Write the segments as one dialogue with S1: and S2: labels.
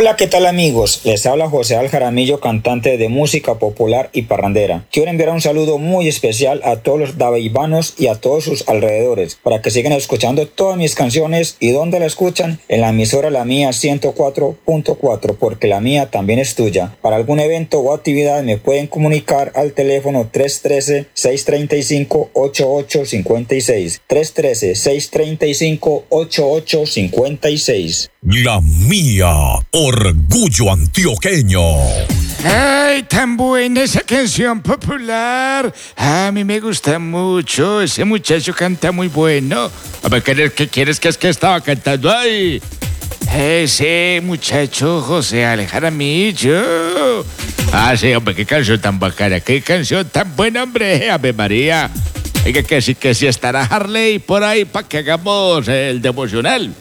S1: Hola, ¿qué tal amigos? Les habla José Al Jaramillo, cantante de música popular y parrandera. Quiero enviar un saludo muy especial a todos los daveibanos y a todos sus alrededores para que sigan escuchando todas mis canciones. ¿Y dónde la escuchan? En la emisora La Mía 104.4, porque la mía también es tuya. Para algún evento o actividad me pueden comunicar al teléfono 313-635-8856. 313-635-8856.
S2: La Mía, orgullo antioqueño.
S3: ¡Ay, tan buena esa canción popular! A mí me gusta mucho, ese muchacho canta muy bueno. A ver, ¿qué quieres que es que estaba cantando ahí? Ese muchacho José Al Jaramillo. Ah, sí, hombre, qué canción tan bacana, qué canción tan buena, hombre, Ave María. Oiga, que sí estará Harley por ahí para que hagamos el devocional.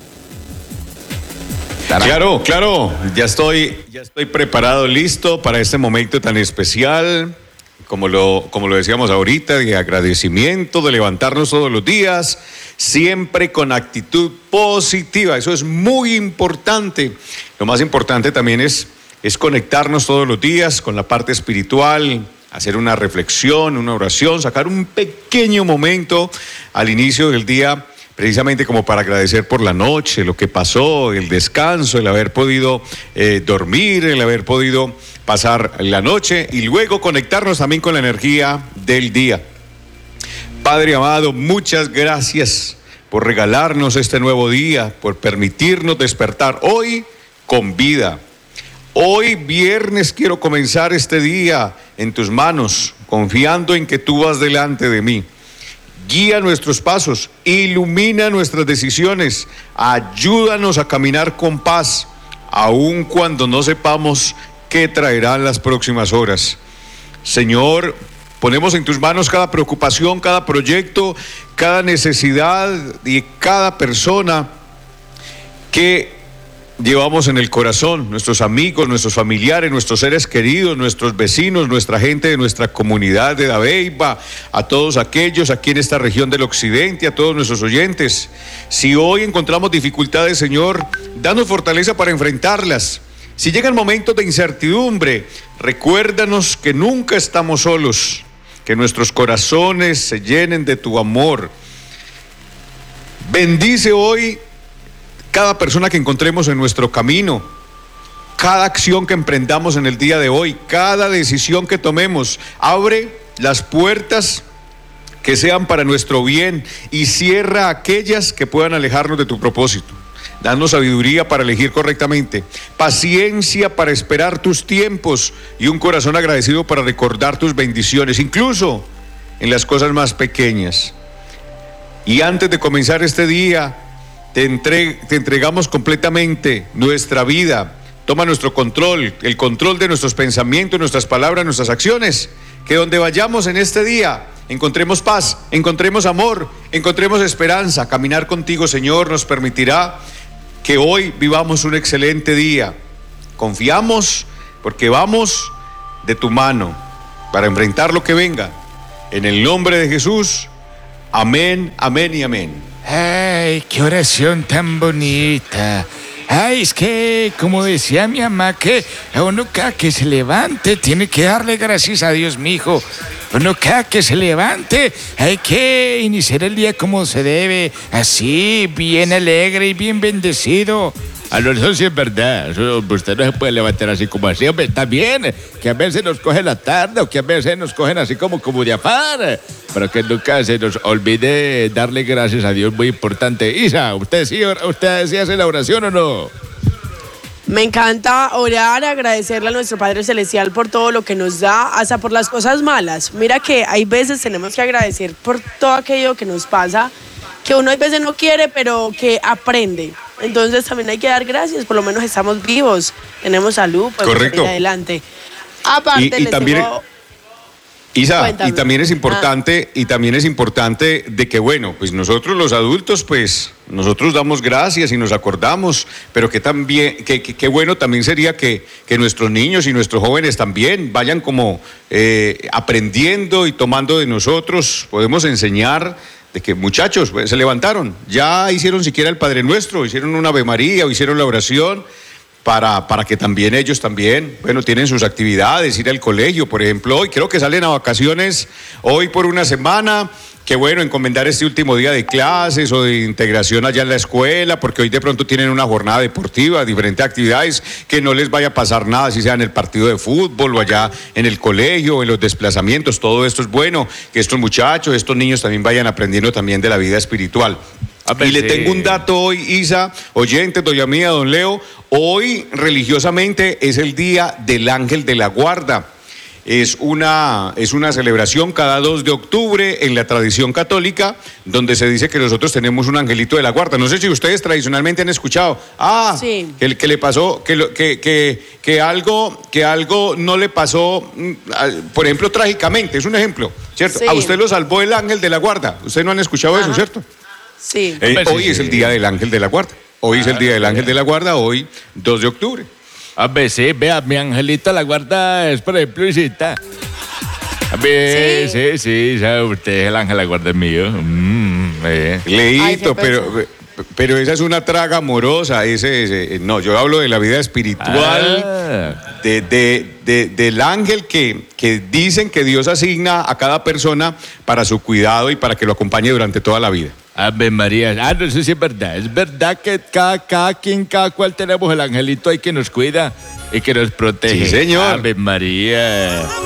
S4: Claro, ya estoy preparado, listo para este momento tan especial, como lo decíamos ahorita, de agradecimiento, de levantarnos todos los días, siempre con actitud positiva. Eso es muy importante. Lo más importante también es conectarnos todos los días con la parte espiritual, hacer una reflexión, una oración, sacar un pequeño momento al inicio del día, precisamente como para agradecer por la noche, lo que pasó, el descanso, el haber podido dormir, el haber podido pasar la noche y luego conectarnos también con la energía del día. Padre amado, muchas gracias por regalarnos este nuevo día, por permitirnos despertar hoy con vida. Hoy viernes quiero comenzar este día en tus manos, confiando en que tú vas delante de mí. Guía nuestros pasos, ilumina nuestras decisiones, ayúdanos a caminar con paz, aun cuando no sepamos qué traerán las próximas horas. Señor, ponemos en tus manos cada preocupación, cada proyecto, cada necesidad y cada persona que llevamos en el corazón, nuestros amigos, nuestros familiares, nuestros seres queridos, nuestros vecinos, nuestra gente de nuestra comunidad de Dabeiba, a todos aquellos aquí en esta región del occidente, a todos nuestros oyentes. Si hoy encontramos dificultades, Señor, danos fortaleza para enfrentarlas. Si llegan momentos de incertidumbre, recuérdanos que nunca estamos solos, que nuestros corazones se llenen de tu amor. Bendice hoy cada persona que encontremos en nuestro camino, cada acción que emprendamos en el día de hoy, cada decisión que tomemos, abre las puertas que sean para nuestro bien y cierra aquellas que puedan alejarnos de tu propósito. Danos sabiduría para elegir correctamente, paciencia para esperar tus tiempos y un corazón agradecido para recordar tus bendiciones, incluso en las cosas más pequeñas. Y antes de comenzar este día, te entregamos completamente nuestra vida. Toma nuestro control, el control de nuestros pensamientos, nuestras palabras, nuestras acciones. Que donde vayamos en este día encontremos paz, encontremos amor, encontremos esperanza. Caminar contigo, Señor, nos permitirá que hoy vivamos un excelente día. Confiamos porque vamos de tu mano para enfrentar lo que venga. En el nombre de Jesús, amén, amén y amén.
S3: ¡Ay, qué oración tan bonita! Ay, es que, como decía mi mamá, que a uno cada que se levante tiene que darle gracias a Dios, mijo. Uno cada que se levante hay que iniciar el día como se debe, así, bien alegre y bien bendecido. A eso sí es verdad, usted no se puede levantar así como así, hombre, está bien, que a veces nos coge la tarde o que a veces nos cogen así como de afán, pero que nunca se nos olvide darle gracias a Dios, muy importante. Isa, ¿usted sí hace la oración o no?
S5: Me encanta orar, agradecerle a nuestro Padre Celestial por todo lo que nos da, hasta por las cosas malas. Mira que hay veces tenemos que agradecer por todo aquello que nos pasa, que uno a veces no quiere, pero que aprende. Entonces también hay que dar gracias, por lo menos estamos vivos, tenemos salud, podemos salir adelante. Aparte,
S4: y también, Isa,
S5: Cuéntame.
S4: y también es importante de que, bueno, pues nosotros los adultos, pues nosotros damos gracias y nos acordamos, pero que también, que bueno también sería que nuestros niños y nuestros jóvenes también vayan como aprendiendo y tomando de nosotros. Podemos enseñar de que muchachos se levantaron, ya hicieron siquiera el Padre Nuestro, hicieron una Ave María o hicieron la oración, para que también ellos también, bueno, tienen sus actividades, ir al colegio, por ejemplo, hoy creo que salen a vacaciones hoy por una semana. Qué bueno encomendar este último día de clases o de integración allá en la escuela, porque hoy de pronto tienen una jornada deportiva, diferentes actividades, que no les vaya a pasar nada, si sea en el partido de fútbol o allá en el colegio, o en los desplazamientos. Todo esto es bueno, que estos muchachos, estos niños también vayan aprendiendo también de la vida espiritual. Y le tengo un dato hoy, Isa, oyentes, doña mía, don Leo. Hoy religiosamente es el día del ángel de la guarda. Es una celebración cada 2 de octubre en la tradición católica, donde se dice que nosotros tenemos un angelito de la guarda. No sé si ustedes tradicionalmente han escuchado. Sí. que le pasó, que algo no le pasó, por ejemplo, trágicamente. Es un ejemplo, ¿cierto? Sí. A usted lo salvó el ángel de la guarda. Ustedes no han escuchado eso, ¿cierto?
S5: Sí.
S4: Hoy es el día del ángel de la guarda. Hoy es el día del ángel de la guarda, hoy 2 de octubre.
S3: A ver, sí, vea, mi angelita la guarda es, por ejemplo, Isita. A ver, sí, sabe usted, el ángel la guarda es mío.
S4: Leíto, pero esa es una traga amorosa. No, yo hablo de la vida espiritual, del ángel que dicen que Dios asigna a cada persona para su cuidado y para que lo acompañe durante toda la vida.
S3: Ave María, no, eso sí es verdad. Es verdad que cada cual tenemos el angelito ahí que nos cuida y que nos protege.
S4: Sí, señor.
S3: Ave María.